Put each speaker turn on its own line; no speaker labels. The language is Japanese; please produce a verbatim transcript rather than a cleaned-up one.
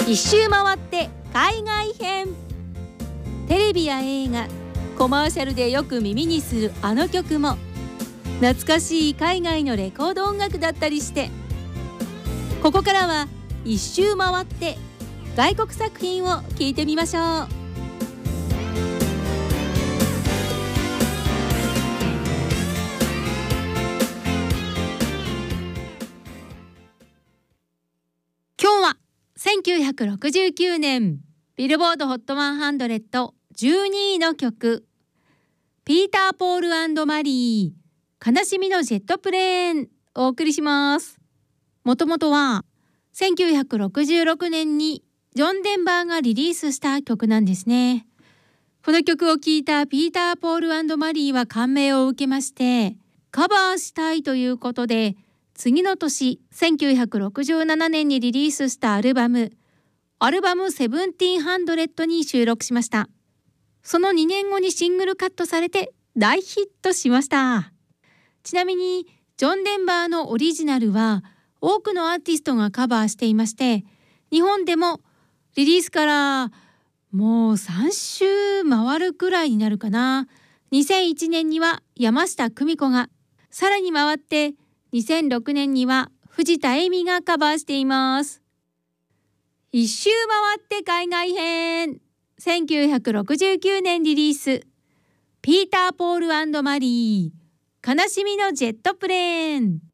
一周回って海外編。テレビや映画、コマーシャルでよく耳にするあの曲も懐かしい海外のレコード音楽だったりして、ここからは一周回って外国作品を聞いてみましょう。今日はせんきゅうひゃくろくじゅうきゅうねんビルボード ホットハンドレッドじゅうにいの曲、ピーター・ポール&マリー悲しみのジェットプレーンをお送りします。もともとはせんきゅうひゃくろくじゅうろくねんにジョン・デンバーがリリースした曲なんですね。この曲を聴いたピーター・ポール&マリーは感銘を受けまして、カバーしたいということで、次の年せんきゅうひゃくろくじゅうななねんにリリースしたアルバムアルバムセブンティーンハンドレッドに収録しました。そのにねんごにシングルカットされて大ヒットしました。ちなみにジョン・デンバーのオリジナルは多くのアーティストがカバーしていまして、日本でもリリースからもうさんしゅう回るくらいになるかな。にせんいちねんには山下久美子が、さらに回ってにせんろくねんには藤田恵美がカバーしています。一周回って海外編。せんきゅうひゃくろくじゅうきゅうねんリリース、ピーター・ポール&マリー悲しみのジェットプレーン。